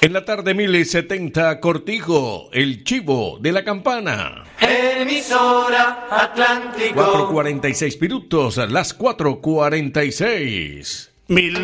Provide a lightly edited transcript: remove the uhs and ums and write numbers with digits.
En la tarde 1070 Cortijo, el chivo de la campana. Emisora Atlántico. 4:46 minutos, las 4:46.